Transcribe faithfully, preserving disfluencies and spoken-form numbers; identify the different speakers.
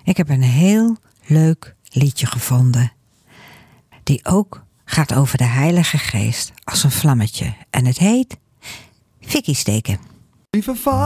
Speaker 1: Ik heb een heel leuk liedje gevonden. Die ook gaat over de Heilige Geest als een vlammetje. En het heet Fikkie steken.
Speaker 2: Lieve vader.